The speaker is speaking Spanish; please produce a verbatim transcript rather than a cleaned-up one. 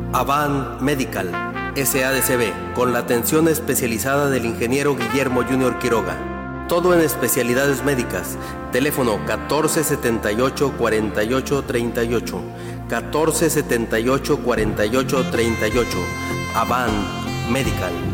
Avant Medical, S A D C B, con la atención especializada del ingeniero Guillermo Junior Quiroga. Todo en especialidades médicas. Teléfono catorce setenta y ocho, cuarenta y ocho, treinta y ocho. catorce setenta y ocho, cuarenta y ocho, treinta y ocho. Avant Medical.